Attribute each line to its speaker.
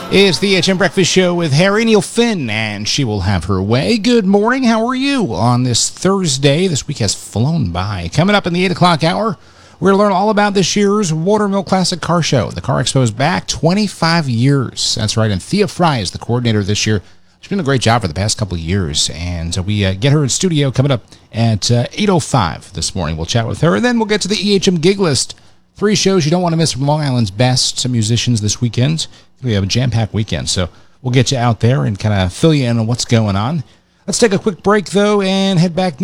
Speaker 1: It's the HM Breakfast Show with Harry Neil Finn, and she will have her way. Good morning. How are you on this Thursday? This week has flown by. Coming up in the 8 o'clock hour, we're going to learn all about this year's Watermill Classic Car Show. The Car Expo's back 25 years. That's right. And Thea Fry is the coordinator this year. She's been doing a great job for the past couple of years. And we get her in studio coming up at 8:05 this morning. We'll chat with her. And then we'll get to the EHM Gig List. 3 shows you don't want to miss from Long Island's best musicians this weekend. We have a jam-packed weekend, so we'll get you out there and kind of fill you in on what's going on. Let's take a quick break, though, and head back